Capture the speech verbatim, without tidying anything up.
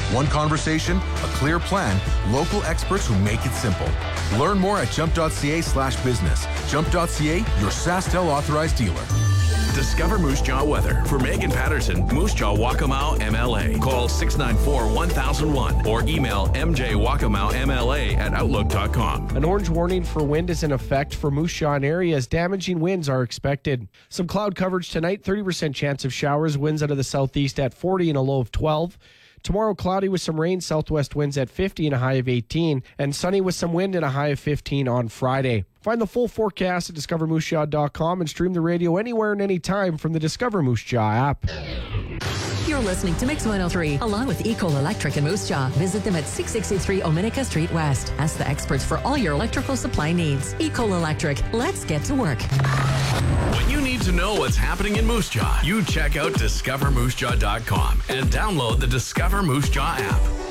One conversation, a clear plan, local experts who make it simple. Learn more at jump.ca slash business. Jump.ca, your SaskTel authorized dealer. Discover Moose Jaw weather. For Megan Patterson, Moose Jaw Waccamaw M L A. Call six nine four, one thousand one or email m j waccamaw m l a at outlook dot com. An orange warning for wind is in effect for Moose Jaw and area as damaging winds are expected. Some cloud coverage tonight, thirty percent chance of showers, winds out of the southeast at forty and a low of twelve. Tomorrow, cloudy with some rain, southwest winds at fifty and a high of eighteen, and sunny with some wind and a high of fifteen on Friday. Find the full forecast at discover moose jaw dot com and stream the radio anywhere and anytime from the Discover Moose Jaw app. You're listening to Mix one oh three, along with Ecol Electric in Moose Jaw. Visit them at six sixty-three Ominica Street West. Ask the experts for all your electrical supply needs. Ecol Electric, let's get to work. When you need to know what's happening in Moose Jaw, you check out discover moose jaw dot com and download the Discover Moose Jaw app.